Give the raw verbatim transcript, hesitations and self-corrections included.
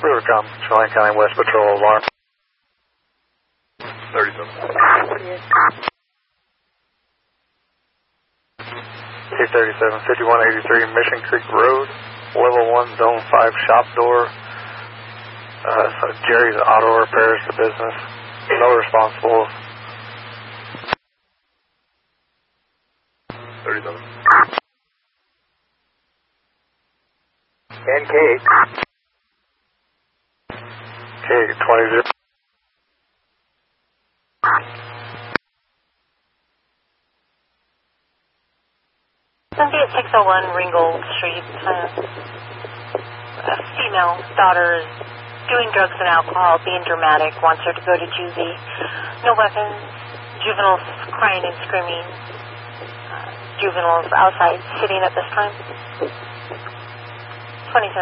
Rivercom, Chelan County West Patrol, alarm. thirty-seven. K thirty-seven, fifty-one eighty-three Mission Creek Road, level one, zone five, shop door. Uh, so Jerry's Auto Repairs, the business. No responsible. thirty-seven. And K. K twenty zero. Sunday at six oh one Ringgold Street. Uh, a female daughter is doing drugs and alcohol, being dramatic, wants her to go to juvie. No weapons, juveniles crying and screaming. Uh, juveniles outside sitting at this time. twenty-seven.